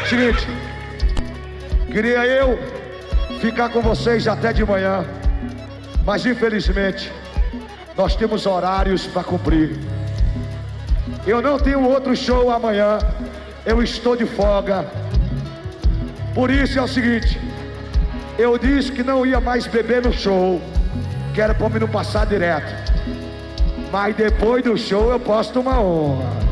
Seguinte, queria eu ficar com vocês até de manhã, mas infelizmente nós temos horários para cumprir. Eu não tenho outro show amanhã, eu estou de folga. Por isso é o seguinte, eu disse que não ia mais beber no show, que era para mim não passar direto. Mas depois do show eu posso tomar uma.